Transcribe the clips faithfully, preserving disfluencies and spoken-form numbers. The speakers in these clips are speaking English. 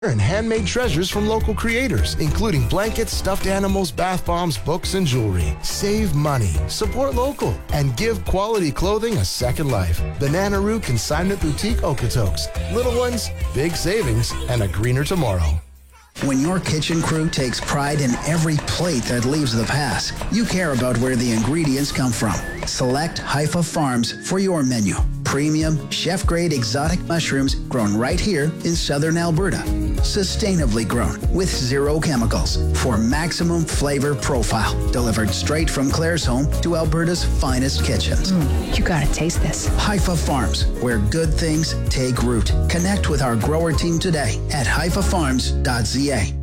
and handmade treasures from local creators, including blankets, stuffed animals, bath bombs, books, and jewelry. Save money, support local, and give quality clothing a second life. Bananaroo Consignment Boutique Okotoks. Little ones, big savings, and a greener tomorrow. When your kitchen crew takes pride in every plate that leaves the past, you care about where the ingredients come from. Select Haifa Farms for your menu. Premium, chef-grade exotic mushrooms grown right here in southern Alberta. Sustainably grown with zero chemicals for maximum flavor profile. Delivered straight from Claire's home to Alberta's finest kitchens. Mm, you gotta taste this. Haifa Farms, where good things take root. Connect with our grower team today at haifa farms dot c a.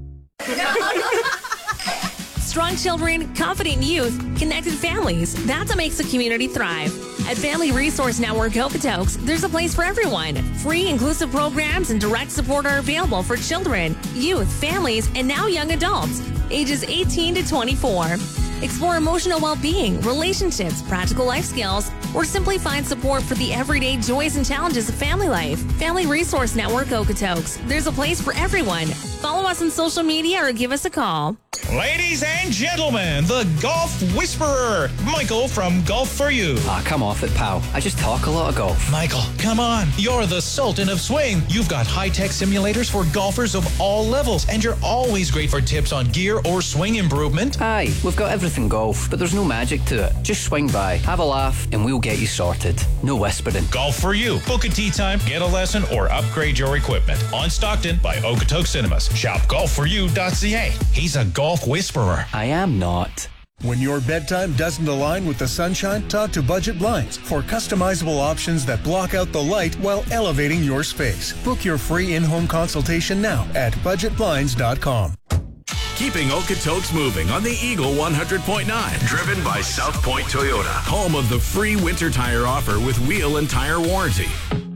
Strong children, confident youth, connected families. That's what makes a community thrive. At Family Resource Network Okotoks, there's a place for everyone. Free, inclusive programs and direct support are available for children, youth, families, and now young adults, ages eighteen to twenty-four. Explore emotional well-being, relationships, practical life skills, or simply find support for the everyday joys and challenges of family life. Family Resource Network Okotoks. There's a place for everyone. Follow us on social media or give us a call. Ladies and gentlemen, the Golf Whisperer, Michael from Golf for You. Ah, come off it, pal. I just talk a lot of golf. Michael, come on. You're the Sultan of Swing. You've got high-tech simulators for golfers of all levels, and you're always great for tips on gear or swing improvement. Aye, we've got everything golf, but there's no magic to it. Just swing by, have a laugh, and we'll get you sorted. No whispering. Golf for You. Book a tee time, get a lesson, or upgrade your equipment. On Stockton by Okotoks Cinemas. Shop golf for you dot c a. He's a golf whisperer. I am not. When your bedtime doesn't align with the sunshine, talk to Budget Blinds for customizable options that block out the light while elevating your space. Book your free in-home consultation now at budget blinds dot com. Keeping Okotoks moving on the Eagle one hundred point nine. Driven by South Point Toyota. Home of the free winter tire offer with wheel and tire warranty.